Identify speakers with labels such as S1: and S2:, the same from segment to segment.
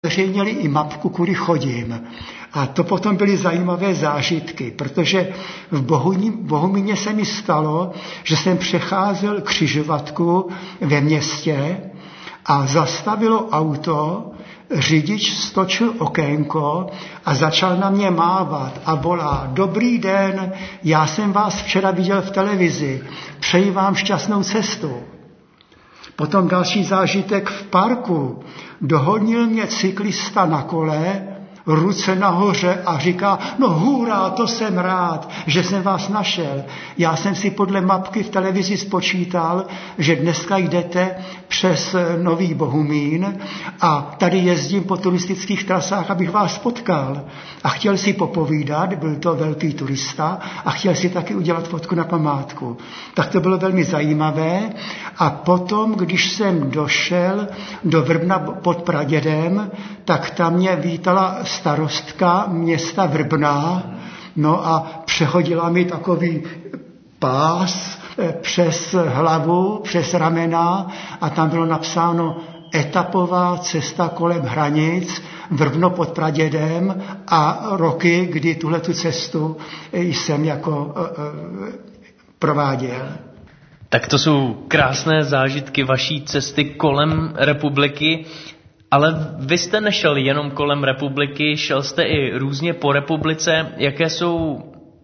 S1: zveřejnili i mapku, kudy chodím. A to potom byly zajímavé zážitky, protože v Bohumíně se mi stalo, že jsem přecházel křižovatku ve městě a zastavilo auto, řidič stočil okénko a začal na mě mávat a volá: Dobrý den, já jsem vás včera viděl v televizi, přeji vám šťastnou cestu. Potom další zážitek v parku. Dohonil mě cyklista na kole, ruce nahoře a říká: No hurá, to jsem rád, že jsem vás našel. Já jsem si podle mapky v televizi spočítal, že dneska jdete přes Nový Bohumín a tady jezdím po turistických trasách, abych vás potkal. A chtěl si popovídat, byl to velký turista a chtěl si taky udělat fotku na památku. Tak to bylo velmi zajímavé. A potom, když jsem došel do Vrbna pod Pradědem, tak tam mě vítala starostka města Vrbna, no a přehodila mi takový pás přes hlavu, přes ramena a tam bylo napsáno etapová cesta kolem hranic, Vrbno pod Pradědem a roky, kdy tuhletu cestu jsem jako prováděl.
S2: Tak to jsou krásné zážitky vaší cesty kolem republiky. Ale vy jste nešel jenom kolem republiky, šel jste i různě po republice. Jaké jsou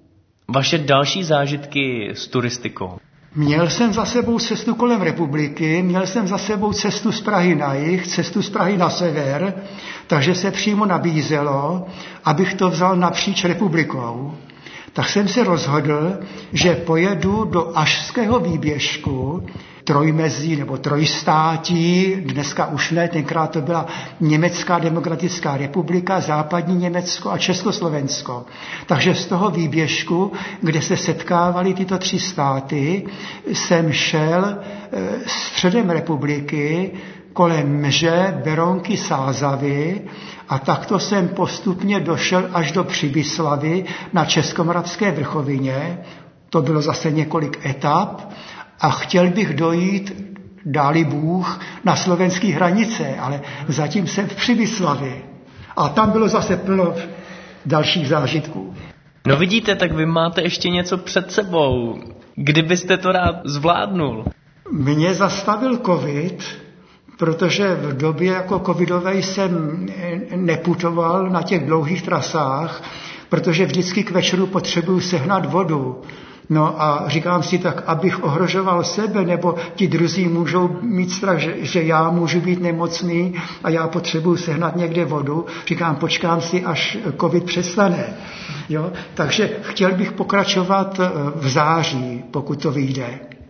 S2: vaše další zážitky s turistikou?
S1: Měl jsem za sebou cestu kolem republiky, měl jsem za sebou cestu z Prahy na jih, cestu z Prahy na sever, takže se přímo nabízelo, abych to vzal napříč republikou. Tak jsem se rozhodl, že pojedu do Ašského výběžku, trojmezí nebo trojstátí, dneska už ne, tenkrát to byla Německá demokratická republika, západní Německo a Československo. Takže z toho výběžku, kde se setkávaly tyto tři státy, jsem šel středem republiky kolem Mže, Berounky, Sázavy a takto jsem postupně došel až do Přibyslavy na Českomoravské vrchovině. To bylo zase několik etap a chtěl bych dojít, dáli Bůh, na slovenské hranice, ale zatím jsem v Přibyslavě. A tam bylo zase plno dalších zážitků.
S2: No vidíte, tak vy máte ještě něco před sebou. Kdybyste to rád zvládnul?
S1: Mě zastavil covid, protože v době jako covidové jsem neputoval na těch dlouhých trasách, protože vždycky k večeru potřebuju sehnat vodu. No a říkám si tak, abych ohrožoval sebe, nebo ti druzí můžou mít strach, že já můžu být nemocný a já potřebuju sehnat někde vodu. Říkám, počkám si, až covid přestane. Jo? Takže chtěl bych pokračovat v září, pokud to vyjde.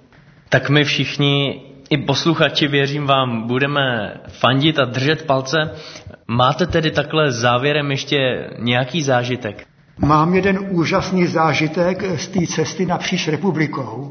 S2: Tak my všichni, i posluchači, věřím vám, budeme fandit a držet palce. Máte tedy takhle závěrem ještě nějaký zážitek?
S1: Mám jeden úžasný zážitek z té cesty napříč republikou.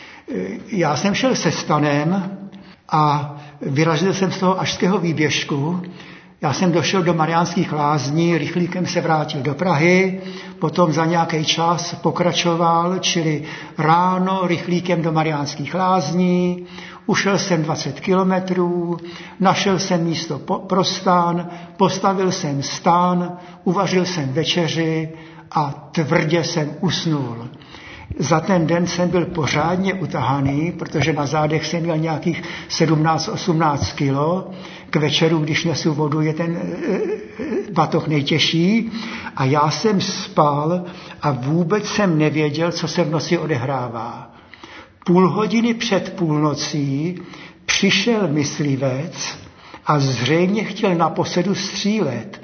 S1: Já jsem šel se stanem a vyrazil jsem z toho Ašského výběžku. Já jsem došel do Mariánských Lázní, rychlíkem se vrátil do Prahy, potom za nějaký čas pokračoval, čili ráno rychlíkem do Mariánských Lázní, ušel jsem 20 kilometrů, našel jsem místo pro stán, postavil jsem stán, uvařil jsem večeři a tvrdě jsem usnul. Za ten den jsem byl pořádně utahaný, protože na zádech jsem měl nějakých 17-18 kilo. K večeru, když nesu vodu, je ten batoh nejtěžší. A já jsem spal a vůbec jsem nevěděl, co se v noci odehrává. Půl hodiny před půlnocí přišel myslivec a zřejmě chtěl naposledy střílet.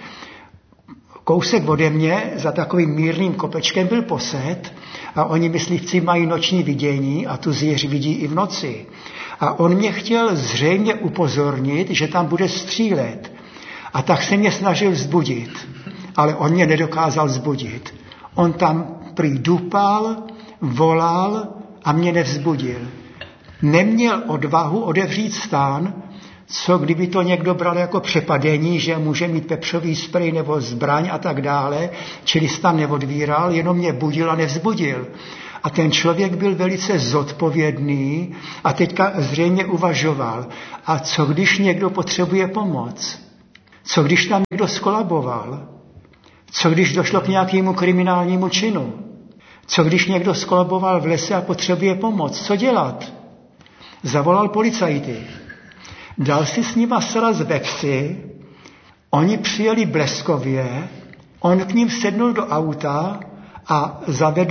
S1: Kousek ode mě za takovým mírným kopečkem byl posed a oni myslivci mají noční vidění a tu zvěř vidí i v noci. A on mě chtěl zřejmě upozornit, že tam bude střílet. A tak se mě snažil vzbudit, ale on mě nedokázal vzbudit. On tam prý dupal, volal a mě nevzbudil. Neměl odvahu otevřít stán, co kdyby to někdo bral jako přepadení, že může mít pepřový sprej nebo zbraň a tak dále, čili stan neodvíral, jenom mě budil a nevzbudil. A ten člověk byl velice zodpovědný a teďka zřejmě uvažoval, a co když někdo potřebuje pomoc? Co když tam někdo skolaboval? Co když došlo k nějakému kriminálnímu činu? Co když někdo skolaboval v lese a potřebuje pomoc? Co dělat? Zavolal policajty. Dal si s nima sraz ve vsi, oni přijeli bleskově, on k ním sednul do auta a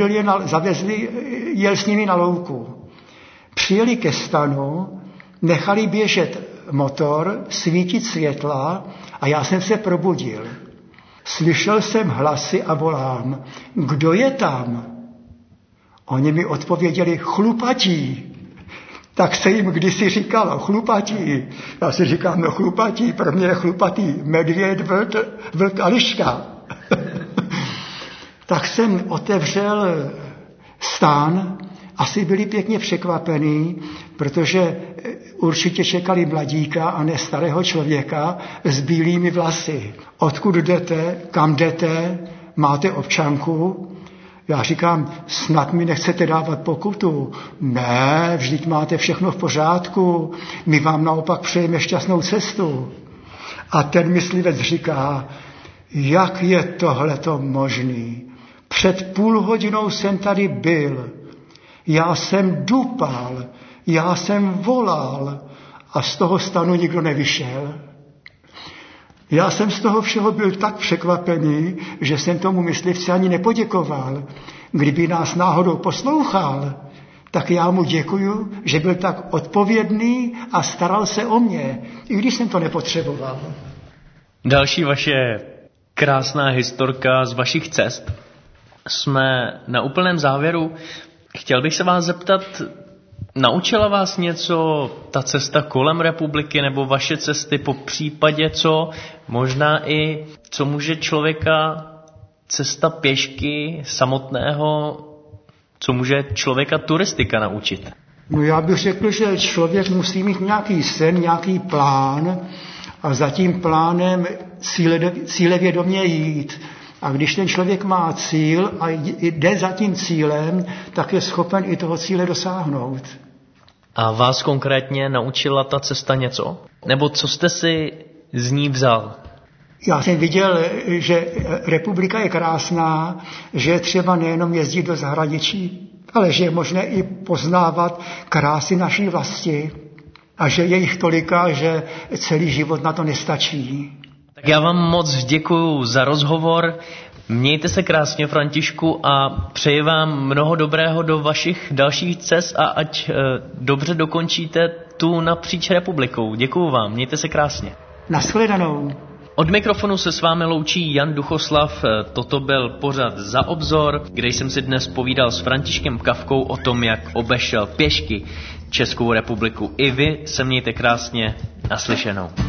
S1: jel s nimi na louku. Přijeli ke stanu, nechali běžet motor, svítit světla a já jsem se probudil. Slyšel jsem hlasy a volám, kdo je tam? Oni mi odpověděli, chlupatí. Tak se jim kdysi říkalo, chlupatí. Já si říkám, no chlupatí, pro mě je chlupatý medvěd, vlk a liška. Tak jsem otevřel stan, asi byli pěkně překvapení, protože určitě čekali mladíka a ne starého člověka s bílými vlasy. Odkud jdete, kam jdete, máte občanku? Já říkám, snad mi nechcete dávat pokutu. Ne, vždyť máte všechno v pořádku, my vám naopak přejeme šťastnou cestu. A ten myslivec říká, jak je tohleto možný? Před půl hodinou jsem tady byl, já jsem dupal, já jsem volal a z toho stanu nikdo nevyšel. Já jsem z toho všeho byl tak překvapený, že jsem tomu myslivci ani nepoděkoval. Kdyby nás náhodou poslouchal, tak já mu děkuju, že byl tak odpovědný a staral se o mě, i když jsem to nepotřeboval.
S2: Další vaše krásná historka z vašich cest. Jsme na úplném závěru. Chtěl bych se vás zeptat, naučila vás něco ta cesta kolem republiky nebo vaše cesty, po případě co, možná i co může člověka cesta pěšky samotného, co může člověka turistika naučit?
S1: No já bych řekl, že člověk musí mít nějaký sen, nějaký plán a za tím plánem cílevědomě jít. A když ten člověk má cíl a jde za tím cílem, tak je schopen i toho cíle dosáhnout.
S2: A vás konkrétně naučila ta cesta něco? Nebo co jste si z ní vzal?
S1: Já jsem viděl, že republika je krásná, že je třeba nejenom jezdit do zahraničí, ale že je možné i poznávat krásy naší vlasti a že je jich tolika, že celý život na to nestačí.
S2: Tak já vám moc děkuju za rozhovor. Mějte se krásně, Františku, a přeji vám mnoho dobrého do vašich dalších cest a ať dobře dokončíte tu napříč republikou. Děkuju vám, mějte se krásně.
S1: Nashledanou.
S2: Od mikrofonu se s vámi loučí Jan Duchoslav. Toto byl pořad Za obzor, kde jsem si dnes povídal s Františkem Kafkou o tom, jak obešel pěšky Českou republiku. I vy se mějte krásně, naslyšenou.